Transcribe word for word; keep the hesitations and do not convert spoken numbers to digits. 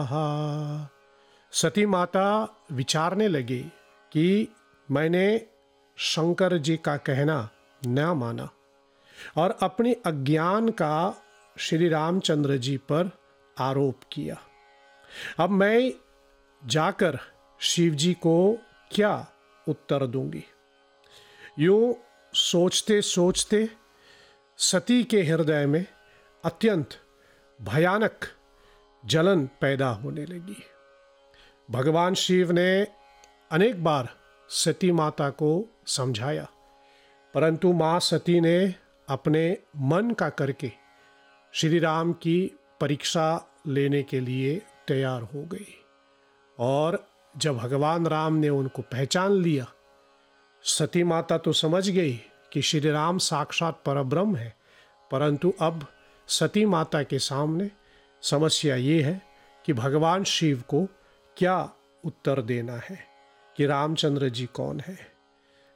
हाँ, सती माता विचारने लगी कि मैंने शंकर जी का कहना न माना और अपनी अज्ञान का श्री रामचंद्र जी पर आरोप किया। अब मैं जाकर शिव जी को क्या उत्तर दूंगी। यूं सोचते सोचते सती के हृदय में अत्यंत भयानक जलन पैदा होने लगी। भगवान शिव ने अनेक बार सती माता को समझाया, परंतु माँ सती ने अपने मन का करके श्री राम की परीक्षा लेने के लिए तैयार हो गई। और जब भगवान राम ने उनको पहचान लिया, सती माता तो समझ गई कि श्री राम साक्षात परब्रह्म है, परंतु अब सती माता के सामने समस्या ये है कि भगवान शिव को क्या उत्तर देना है कि रामचंद्र जी कौन है।